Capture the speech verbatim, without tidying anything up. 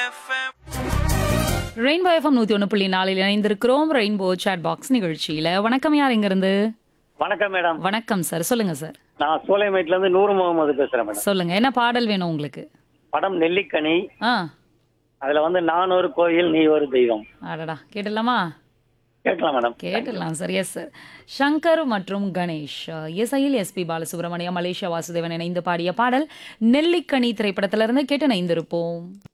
Rainbow FM நூத்தி ஒன்று புள்ளி நாலில் இணைந்திருக்கிறோம் ரெயின்போ சாட் பாக்ஸ் நிகழ்ச்சியில. வணக்கம், யார் இங்க இருந்து? வணக்கம் மேடம். வணக்கம் சார், சொல்லுங்க சார். நான் சோலைமேட்ல இருந்து நூறு முகமது பேசுறேன் மேடம். சொல்லுங்க, என்ன பாடல் வேணும் உங்களுக்கு? படம் நெல்லிக்கனி. ஆ, அதுல வந்து நான் ஒரு கோயில் நீ ஒரு தெய்வம். அடடா, கேட்டலாமா? கேட்கலாம் மேடம். கேட்டலாம் சார். Yes sir. சங்கர் மற்றும் கணேஷ் இசையில் எஸ்பி பாலசுப்ரமணியம், மலேசியா வாசுதேவன் இணைந்து பாடிய பாடல் நெல்லிக்கனி திரைப்படத்திலிருந்து கேட்டு இணைந்திருப்போம்.